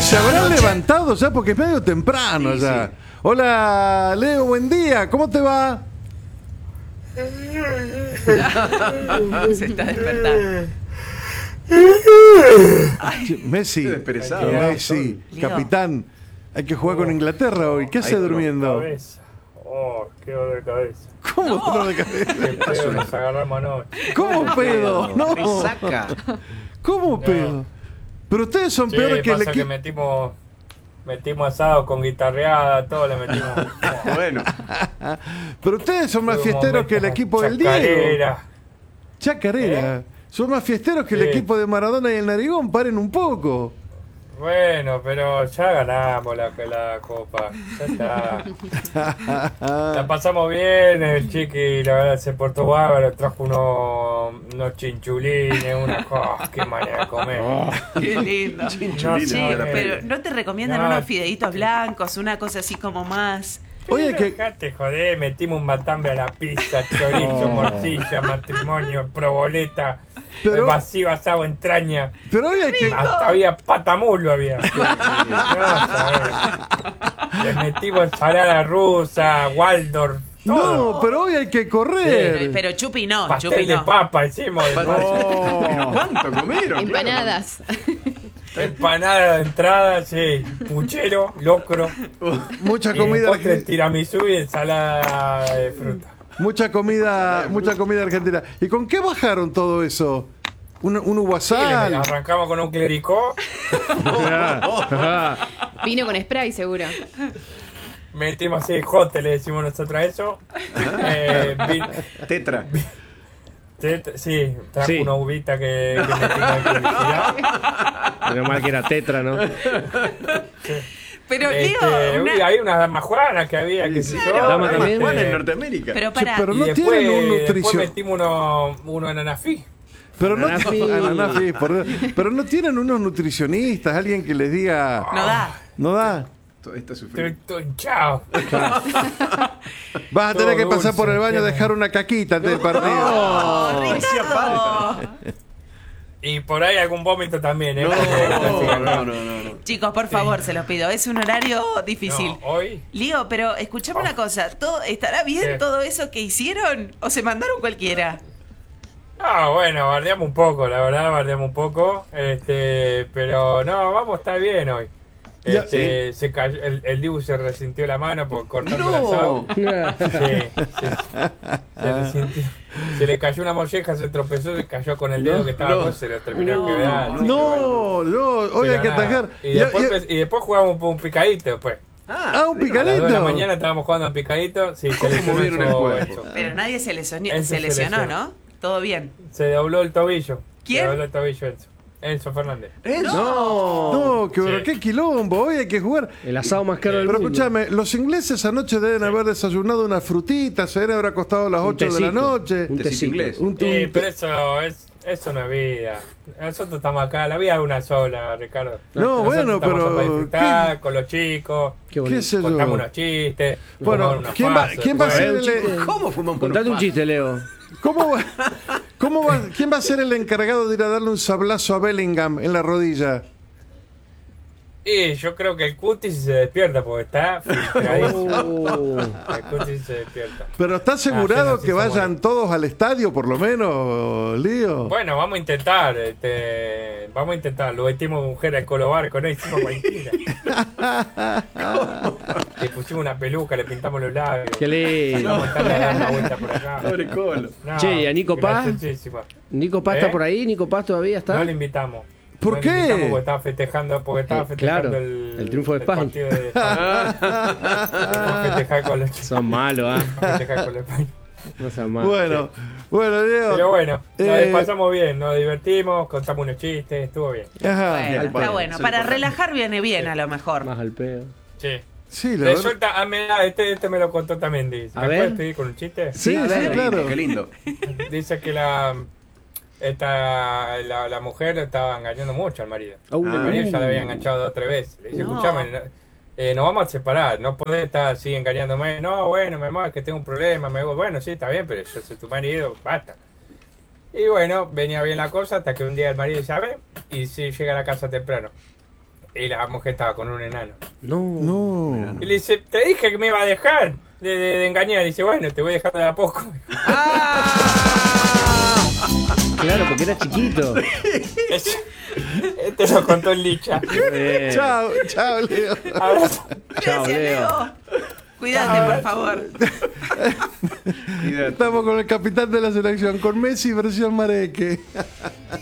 se habrán levantado ya porque es medio temprano ya. Sí. Hola, Leo, buen día. ¿Cómo te va? Se está despertando. Messi, Messi, Leo. capitán. Hay que jugar con Inglaterra hoy. ¿Qué hace durmiendo? Qué dolor de cabeza. ¿Cómo dolor de cabeza? Qué pedo nos agarramos anoche. ¿Cómo pedo? No. Saca. ¿Cómo pedo? Pero ustedes son peores que el pasa que equipo. metimos asado con guitarreada, todo le metimos. Bueno. Pero ustedes son más fiesteros que el equipo del Diego. Chacarera. Son más fiesteros que el equipo de Maradona y el Narigón. Paren un poco. Bueno, pero ya ganamos la copa. Ya está. La pasamos bien. El Chiqui, la verdad, se portó bárbaro. Trajo unos chinchulines, qué manera de comer. Qué lindo. Chinchulines, Sí, no, pero ¿no te recomiendan unos fideitos blancos? Una cosa así como más... Oye, que. Dejate joder, metimos un matambre a la pizza, chorizo, morcilla, matrimonio, proboleta, vacío, asado, entraña. Pero hoy hay que. Hasta había patamulo había. Le metimos ensalada rusa, Waldorf. Todo. No, pero hoy hay que correr. Pero Chupi no, Pastel Chupi de no. papa hicimos. ¿Pero cuánto comieron? Empanadas. Empanada de entrada, sí. Puchero, locro. Mucha comida. Tiramisú y ensalada de fruta. Mucha comida argentina. ¿Y con qué bajaron todo eso? ¿Un uguasal? Arrancamos con un clericó. Vino con spray, seguro. Metimos así, jote, le decimos nosotros a eso. Tetra. Sí, trajo una uvita que metimos en publicidad. Menos mal que era tetra, ¿no? Pero Leo, hay unas damas juanas que había que se Dama también. Juan en Norteamérica. pero para, Pero no después, tienen un después nutrición. metimos uno en anafí. Pero no, Anafi. pero no tienen unos nutricionistas, alguien que les diga. no da. No da. Está Estoy sufriendo. todo hinchado. Vas a tener que Todo pasar dulce, por el baño a tiene. dejar una caquita antes del partido. Oh, hacía Ricardo. Y por ahí algún vómito también, ¿eh? No. Chicos, por favor, se los pido. Es un horario difícil. No, hoy. Lío, pero escuchame una cosa. ¿Estará bien ¿Qué? todo eso que hicieron? ¿O se mandaron cualquiera? Ah, bueno, bardeamos un poco, la verdad, bardeamos un poco. Pero no, vvamos a estar bien hoy. Se cayó, el Dibu se resintió la mano por cortando el asado. Se resintió. Se le cayó una molleja, se tropezó, se cayó con el dedo que estaba, se lo terminó quebrando. Hoy hay que atajar. Y después jugamos un picadito después. Un A las 2 de la picadito. mañana estábamos jugando un picadito. Sí, se lesionó movieron el juego? eso. Pero nadie se lesionó, Enzo se lesionó. ¿no? Todo bien. Se dobló el tobillo. ¿Quién? Se dobló el tobillo Enzo Fernández. No, Sí. qué quilombo. Hoy hay que jugar. El asado más caro del Pero mundo. escúchame, los ingleses anoche deben haber desayunado una frutita, se deben haber acostado a las 8 de la noche. Un Tecito tecito. inglés. Pero eso no es vida. Nosotros estamos acá, la vida es una sola, Ricardo. No, Nosotros bueno, estamos pero. para disfrutar con los chicos, Qué bonito. ¿Qué sé contamos yo? unos chistes. Bueno, tomamos unos ¿quién va a pasos, ser después- ¿Cómo fumamos Contate un chiste, Leo. ¿Quién va a ser el encargado de ir a darle un sablazo a Bellingham en la rodilla? Y yo creo que el Cutis se despierta porque está filtradísimo. El Cutis se despierta. Pero ¿está asegurado sí, que se vayan muere. todos al estadio, por lo menos, Lío? Bueno, vamos a intentar, vamos a intentar. Lo metimos mujer al colobar con él, hicimos cualquiera. Le pusimos una peluca, le pintamos los labios. Qué lindo. Vamos a estar dando una vuelta por acá. Pobre Colo. No, Che, ¿y a Nico Paz? graciosísima. ¿Nico Paz está ¿Eh? por ahí? ¿Nico Paz todavía está? No le invitamos. ¿Por No qué? le invitamos porque estaba festejando, claro, el triunfo de España. partido de España. Vamos a festejar con los Son malos, ¿ah? vamos a festejar con los España. No sean malos. Bueno, Diego. Pero bueno, la pasamos bien, nos divertimos, contamos unos chistes, estuvo bien. Ajá. Bueno, está bueno, bueno. eso Para es importante. relajar viene bien a lo mejor. Más al pedo. Sí. Sí, la Le verdad. suelta, este me lo contó también, dice. A ¿Me ver. puedes pedir con un chiste? Sí, a ver, claro. Qué lindo. Dice que la mujer estaba engañando mucho al marido. El marido ya la había enganchado 2 o 3 veces. Le dice, No. escúchame, nos vamos a separar, no podés estar así engañándome. No, bueno, mi amor, es que tengo un problema. Me digo, bueno, sí, está bien, pero yo soy tu marido, basta. Y bueno, venía bien la cosa hasta que un día el marido dice, a ver, y si llega a la casa temprano. Y la mujer estaba con un enano. No. Y le dice, te dije que me iba a dejar de engañar. Y dice, bueno, te voy a dejar de a poco. Claro, porque era chiquito. Este lo contó el Licha. Chao, Leo. Abrazo. Chao, Gracias, Leo. Cuídate, por favor. Estamos con el capitán de la selección, con Messi versión Mareque.